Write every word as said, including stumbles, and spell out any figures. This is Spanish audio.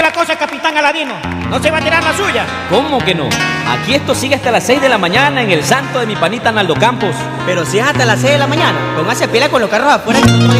es la cosa, capitán Aladino? ¿No se va a tirar la suya? ¿Cómo que no? Aquí esto sigue hasta las seis de la mañana en el santo de mi panita Naldo Campos. Pero si es hasta las seis de la mañana, póngase pila con los carros afuera que no